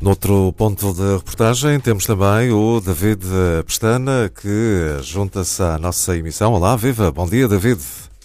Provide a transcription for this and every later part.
Noutro ponto da reportagem temos também o David Pestana, que junta-se à nossa emissão. Olá, viva! Bom dia, David!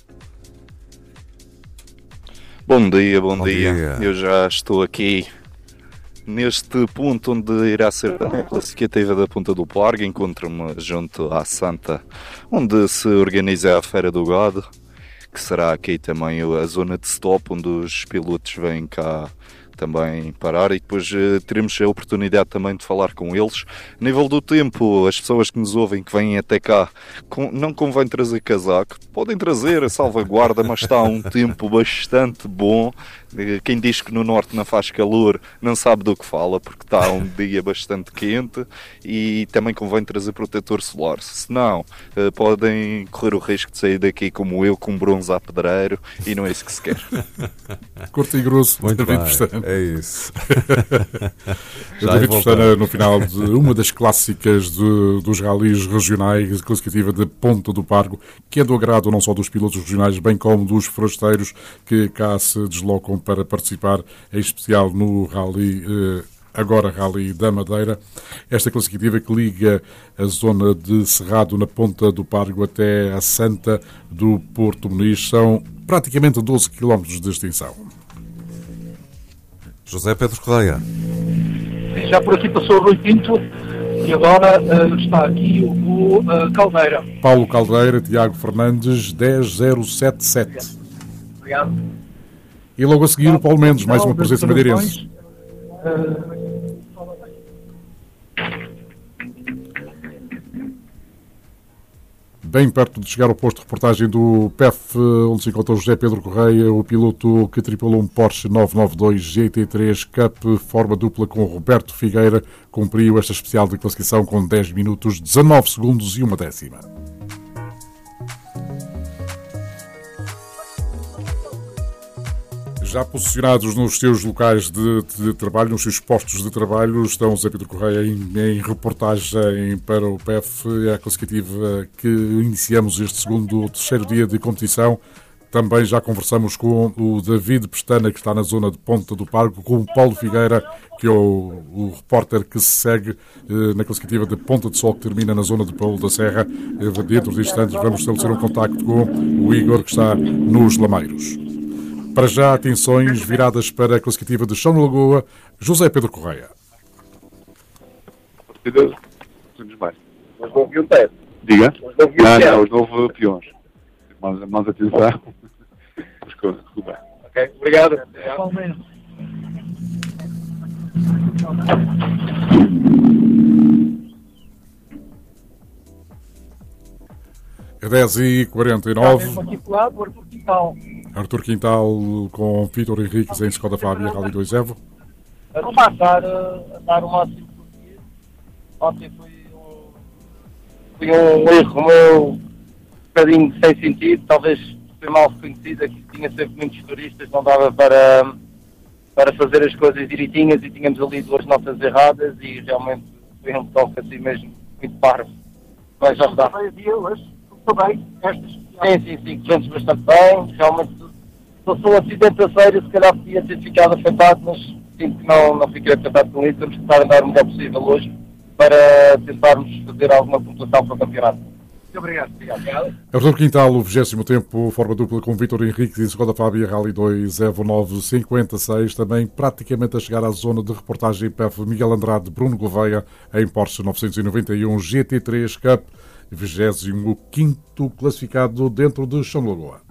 Bom dia. Eu já estou aqui neste ponto onde irá ser a classificativa da Ponta do Pargo. Encontro-me junto à Santa, onde se organiza a Feira do Gado, que será aqui também a zona de stop, onde os pilotos vêm cá também parar, e depois teremos a oportunidade também de falar com eles. A nível do tempo, as pessoas que nos ouvem, que vêm até cá, não convém trazer casaco, podem trazer a salvaguarda, mas está um tempo bastante bom. Quem diz que no norte não faz calor não sabe do que fala, porque está um dia bastante quente, e também convém trazer protetor solar, senão podem correr o risco de sair daqui como eu, com bronze a pedreiro, e não é isso que se quer. Curto e grosso. Muito David bem, Pestana. é isso. David Pestana, no final de uma das clássicas dos ralis regionais, classificativa de Ponta do Pargo, que é do agrado não só dos pilotos regionais, bem como dos forasteiros que cá se deslocam para participar, em especial no rally, agora Rally da Madeira. Esta classificativa que liga a zona de Cerrado, na Ponta do Pargo, até a Santa do Porto Muniz. São praticamente 12 km de extensão. José Pedro Correia. Já por aqui passou o Rui Pinto e agora está aqui o Caldeira. Paulo Caldeira, Tiago Fernandes, 10.077. Obrigado. E logo a seguir o Paulo Mendes, mais uma presença madeirense. Bem perto de chegar ao posto de reportagem do PEF, onde se encontra o José Pedro Correia, o piloto que tripulou um Porsche 992 GT3 Cup, forma dupla com Roberto Figueira, cumpriu esta especial de classificação com 10 minutos, 19 segundos e 1/10. Já posicionados nos seus locais de trabalho, nos seus postos de trabalho, estão José Pedro Correia em reportagem para o PEF, a classificativa que iniciamos este terceiro dia de competição. Também já conversamos com o David Pestana, que está na zona de Ponta do Pargo, com o Paulo Figueira, que é o repórter que se segue na classificativa de Ponta de Sol, que termina na zona de Paulo da Serra. Dentro de instantes vamos estabelecer um contacto com o Igor, que está nos Lameiros. Para já, atenções viradas para a classificativa de Chão de Lagoa, José Pedro Correia. Tudo bem. Os 9 e o teste. Diga? Os 9 peões. Mais atenção. As coisas, tudo bem. Ok, obrigado. É 10h49. Aqui do lado, o Arthur Quintal. Arthur Quintal com Vítor Henriques em Skoda Fábia Rally 2 Evo. Vamos passar a dar o máximo por dia. Ontem foi um erro meu, um bocadinho sem sentido, talvez foi mal reconhecido, aqui tinha sempre muitos turistas, não dava para fazer as coisas direitinhas e tínhamos ali 2 notas erradas e realmente foi um toque assim mesmo, muito parvo. Mas já está. Estou bem, Sim, corremos bastante bem, realmente passou um acidente a sério, se calhar podia ter ficado afetado, mas sinto que não fiquei afetado com isso. Vamos tentar andar o melhor possível hoje para tentarmos fazer alguma pontuação para o campeonato. Muito obrigado. Arthur Quintal, o 20º tempo, forma dupla com Vítor Henriques em Skoda Fábia Rally 2 Evo 956, também praticamente a chegar à zona de reportagem PEF Miguel Andrade, Bruno Gouveia em Porsche 991 GT3 Cup, 25º classificado dentro de Chão de Lagoa.